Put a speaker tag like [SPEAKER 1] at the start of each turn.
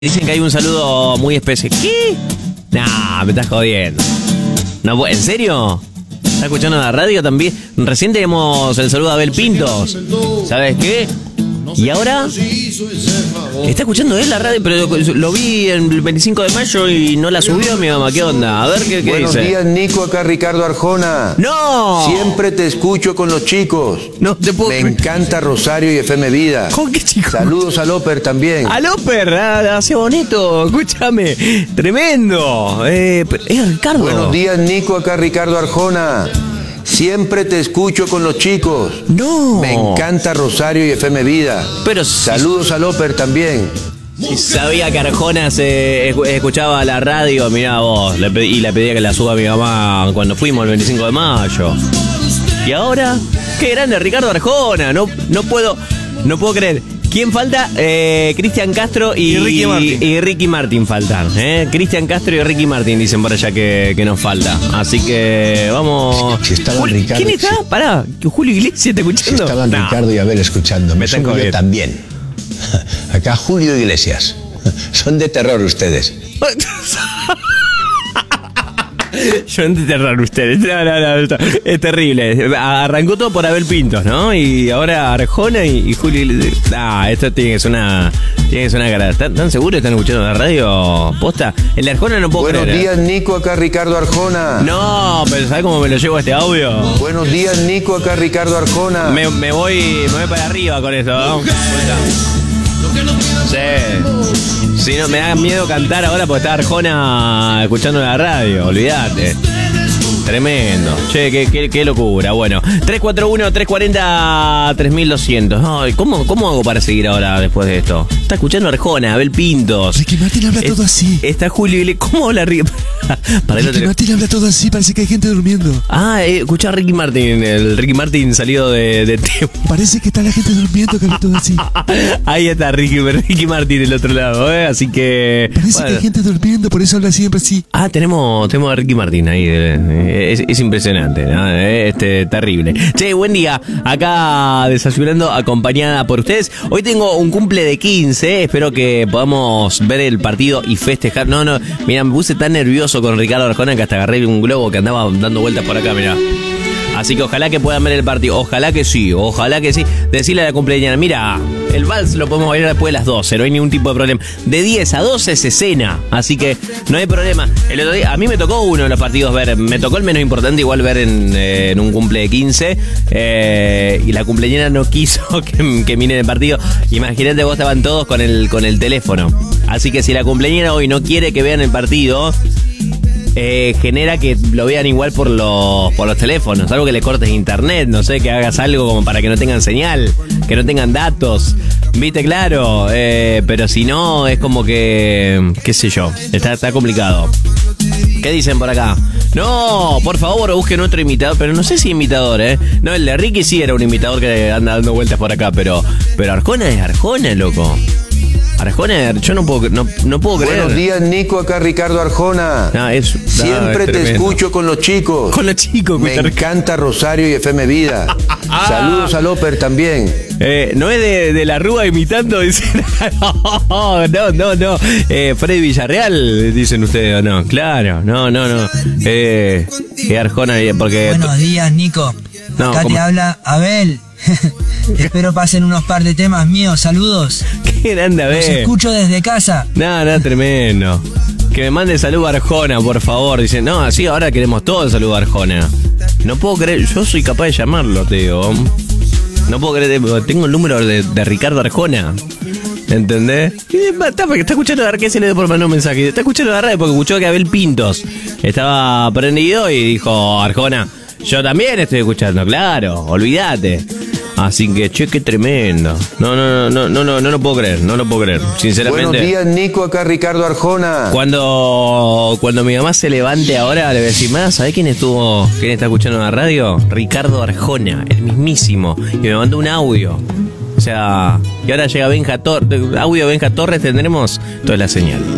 [SPEAKER 1] Dicen que hay un saludo muy especial. ¿Qué? Nah, me estás jodiendo. No, ¿en serio? ¿Estás escuchando la radio también? Recién tenemos el saludo a Abel Pintos. ¿Sabes qué? ¿Y ahora? Está escuchando él la radio, pero lo vi el 25 de mayo y no la subió mi mamá. ¿Qué onda? A ver qué
[SPEAKER 2] Buenos
[SPEAKER 1] dice.
[SPEAKER 2] días, Nico, acá Ricardo Arjona.
[SPEAKER 1] ¡No!
[SPEAKER 2] Siempre te escucho con los chicos.
[SPEAKER 1] No te puedo
[SPEAKER 2] Me
[SPEAKER 1] creer.
[SPEAKER 2] encanta Rosario y FM Vida.
[SPEAKER 1] ¿Con qué chico?
[SPEAKER 2] Saludos a Loper también.
[SPEAKER 1] ¡A Loper! ¡Hace bonito! Escúchame. ¡Tremendo! Es Ricardo.
[SPEAKER 2] Buenos días, Nico, acá Ricardo Arjona. Siempre te escucho con los chicos.
[SPEAKER 1] ¡No!
[SPEAKER 2] Me encanta Rosario y FM Vida.
[SPEAKER 1] Pero
[SPEAKER 2] Saludos a Loper también.
[SPEAKER 1] si sabía que Arjona se escuchaba la radio, mirá vos, y le pedía que la suba a mi mamá cuando fuimos el 25 de mayo. ¿Y ahora? ¡Qué grande Ricardo Arjona! No puedo creer. ¿Quién falta? Cristian Castro y Ricky Martin faltan. Cristian Castro y Ricky Martin dicen por allá que nos falta. Así que vamos.
[SPEAKER 3] Si estaban Ricardo,
[SPEAKER 1] ¿quién está?
[SPEAKER 3] si,
[SPEAKER 1] Pará, que Julio Iglesias está escuchando.
[SPEAKER 3] Si estaban Ricardo y Abel escuchando, me
[SPEAKER 1] están
[SPEAKER 3] subo yo
[SPEAKER 1] jodiendo.
[SPEAKER 3] también. Acá Julio Iglesias. Son de terror ustedes.
[SPEAKER 1] Yo no te terror ustedes. No. Es terrible. Arrancó todo por Abel Pintos, ¿no? Y ahora Arjona y Julio Iglesias. Esto tiene que ser una cara. ¿Están seguros que están escuchando la radio? ¿Posta? El de Arjona no puedo
[SPEAKER 2] Buenos
[SPEAKER 1] creer.
[SPEAKER 2] días, Nico, acá Ricardo Arjona.
[SPEAKER 1] No, pero ¿sabes cómo me lo llevo a este audio?
[SPEAKER 2] Buenos días, Nico, acá Ricardo Arjona.
[SPEAKER 1] Me voy para arriba con esto, ¿no? Sí. Si no, me da miedo cantar ahora porque está Arjona escuchando la radio, olvídate. Tremendo. Che, qué locura. Bueno, 341-340-3200. Ay, ¿cómo hago para seguir ahora después de esto? Está escuchando Arjona, Abel Pintos.
[SPEAKER 4] Ricky Martin habla todo así.
[SPEAKER 1] Está Julio Iglesias. ¿Cómo habla Ricky?
[SPEAKER 4] Ricky Martin habla todo así, parece que hay gente durmiendo.
[SPEAKER 1] Escuchá a Ricky Martin. El Ricky Martin salido de tiempo.
[SPEAKER 4] Parece que está la gente durmiendo que habla todo así.
[SPEAKER 1] Ahí está Ricky Martin del otro lado, así que.
[SPEAKER 4] Parece que hay gente durmiendo, por eso habla siempre así.
[SPEAKER 1] Tenemos a Ricky Martin ahí. Es impresionante, ¿no? Terrible. Che, buen día. Acá desayunando acompañada por ustedes. Hoy tengo un cumple de 15. Espero que podamos ver el partido y festejar. No, mira, me puse tan nervioso con Ricardo Arjona que hasta agarré un globo que andaba dando vueltas por acá, mirá. Así que ojalá que puedan ver el partido. Ojalá que sí. Decirle a la cumpleañera, mira, el vals lo podemos bailar después de las 12. No hay ningún tipo de problema. De 10 a 12 se cena. Así que no hay problema. El otro día, a mí me tocó uno de los partidos ver. Me tocó el menos importante igual ver en un cumple de 15. Y la cumpleañera no quiso que miren el partido. Imagínate, vos estaban todos con el teléfono. Así que si la cumpleañera hoy no quiere que vean el partido, genera que lo vean igual por los teléfonos, algo que le cortes internet, no sé, que hagas algo como para que no tengan señal, que no tengan datos, viste, claro, pero si no es como que, qué sé yo, está complicado. ¿Qué dicen por acá? No, por favor, busquen otro imitador, pero no sé si imitador, no, el de Ricky sí era un imitador que anda dando vueltas por acá, pero Arjona es Arjona, loco. Arjona, yo no puedo creer.
[SPEAKER 2] Buenos días, Nico, acá Ricardo Arjona. Siempre te
[SPEAKER 1] tremendo.
[SPEAKER 2] escucho con los chicos.
[SPEAKER 1] Con los chicos,
[SPEAKER 2] Me encanta Rosario y FM Vida. Saludos a Loper también.
[SPEAKER 1] No es de la Rúa imitando, dicen. No. Freddy Villarreal, dicen ustedes, ¿o no? Claro, no. Arjona, porque.
[SPEAKER 5] Buenos días, Nico.
[SPEAKER 1] No,
[SPEAKER 5] Acá
[SPEAKER 1] ¿cómo?
[SPEAKER 5] te habla Abel. Espero pasen unos par de temas míos. Saludos.
[SPEAKER 1] Qué grande,
[SPEAKER 5] Los
[SPEAKER 1] Abel.
[SPEAKER 5] escucho desde casa.
[SPEAKER 1] No, tremendo. Que me mande saludo a Arjona, por favor. Dicen, no, así ahora queremos todo el saludo a Arjona. No puedo creer, yo soy capaz de llamarlo, te digo. No puedo creer, tengo el número de Ricardo Arjona. ¿Entendés? Está escuchando la radio, ¿qué se le dio por mandar un mensaje? Está escuchando la radio porque escuchó que Abel Pintos estaba prendido y dijo, Arjona, yo también estoy escuchando, claro, olvídate. Así que, che, qué tremendo. No lo puedo creer, sinceramente.
[SPEAKER 2] Buenos días, Nico, acá Ricardo Arjona.
[SPEAKER 1] Cuando mi mamá se levante ahora, le voy a decir, más, ¿sabés quién está escuchando la radio? Ricardo Arjona, el mismísimo. Y me mandó un audio. O sea, y ahora llega Benja Torres, audio Benja Torres, tendremos toda la señal.